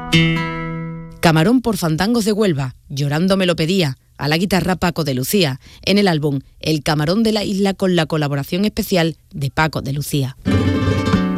Camarón por Fandangos de Huelva, Llorando me lo pedía, a la guitarra Paco de Lucía, en el álbum El Camarón de la Isla con la colaboración especial de Paco de Lucía.